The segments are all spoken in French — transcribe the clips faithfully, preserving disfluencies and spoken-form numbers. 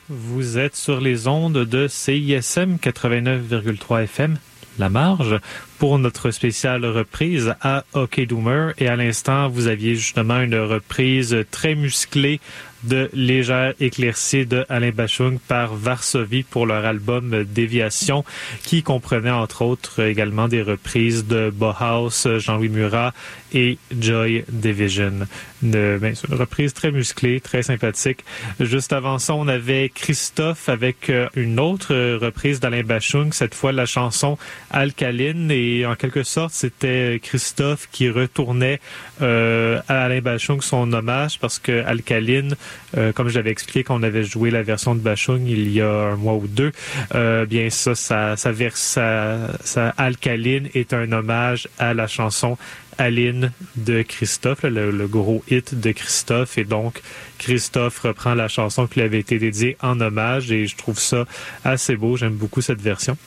Vous êtes sur les ondes de C I S M quatre-vingt-neuf virgule trois F M, La Marge, pour notre spéciale reprise à Hockey Doomer. Et à l'instant, vous aviez justement une reprise très musclée de Légère éclaircie de Alain Bashung par Varsovie pour leur album Déviation, qui comprenait entre autres également des reprises de Bauhaus, Jean-Louis Murat et Joy Division. Une, ben, une reprise très musclée, très sympathique. Juste avant ça, on avait Christophe avec une autre reprise d'Alain Bashung, cette fois la chanson Alcaline, et en quelque sorte, c'était Christophe qui retournait euh, à Alain Bashung son hommage, parce que Alcaline, Euh, comme je l'avais expliqué quand on avait joué la version de Bashung il y a un mois ou deux, euh, bien ça, ça, ça, verse, ça, ça Alcaline est un hommage à la chanson Aline de Christophe, le, le gros hit de Christophe, et donc Christophe reprend la chanson qui lui avait été dédiée en hommage, et je trouve ça assez beau, j'aime beaucoup cette version.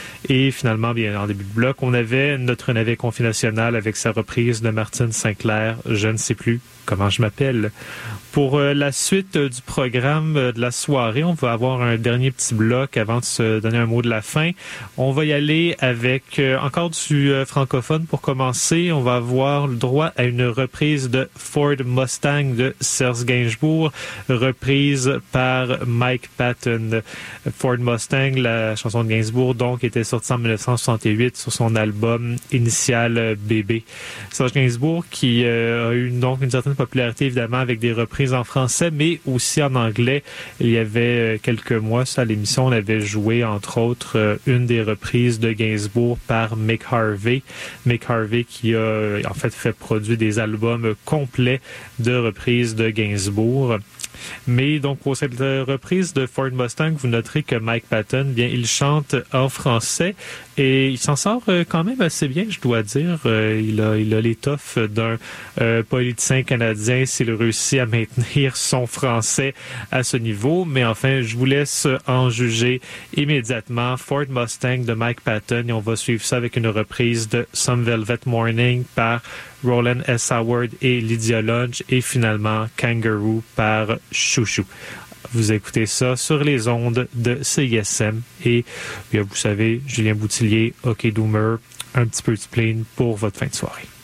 Et finalement, bien en début de bloc, on avait notre navet Conflit national avec sa reprise de Martine Sinclair, Je ne sais plus comment je m'appelle. Pour euh, la suite euh, du programme euh, de la soirée, on va avoir un dernier petit bloc avant de se donner un mot de la fin. On va y aller avec euh, encore du euh, francophone pour commencer. On va avoir le droit à une reprise de Ford Mustang de Serge Gainsbourg, reprise par Mike Patton. Ford Mustang, la chanson de Gainsbourg, donc, était sortie en dix-neuf cent soixante-huit sur son album Initial Bébé. Serge Gainsbourg qui euh, a eu donc une certaine popularité évidemment avec des reprises en français, mais aussi en anglais. Il y avait quelques mois, ça, à l'émission, on avait joué, entre autres, une des reprises de Gainsbourg par Mick Harvey. Mick Harvey qui a, en fait, fait produire des albums complets de reprises de Gainsbourg. Mais donc, pour cette reprise de Ford Mustang, vous noterez que Mike Patton, bien, il chante en français et il s'en sort quand même assez bien, je dois dire. Il a, il a l'étoffe d'un euh, politicien canadien s'il réussit à maintenir son français à ce niveau. Mais enfin, je vous laisse en juger immédiatement. Ford Mustang de Mike Patton, et on va suivre ça avec une reprise de Some Velvet Morning par Roland S. Howard et Lydia Lunch, et finalement Kangaroo par Chouchou. Vous écoutez ça sur les ondes de C I S M, et bien, vous savez, Julien Boutillier, Hockey Doomer, un petit peu de spleen pour votre fin de soirée.